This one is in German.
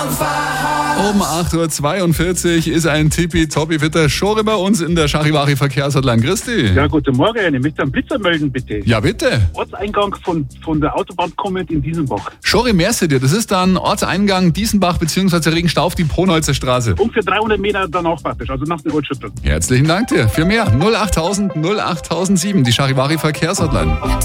Um 8.42 Uhr ist ein tippitoppi fitter Schori bei uns in der Charivari Verkehrshotline. Christi. Ja, guten Morgen. Ich möchte einen Blitzer melden, bitte. Ja, bitte. Ortseingang von der Autobahn kommend in Diesenbach. Schori, merci dir. Das ist dann Ortseingang Diesenbach bzw. Regenstauf, die Ponholzer Straße. Ungefähr 300 Meter danach praktisch, also nach der Ortsschüttung. Herzlichen Dank dir. Für mehr 08000 08007, die Charivari Verkehrshotline.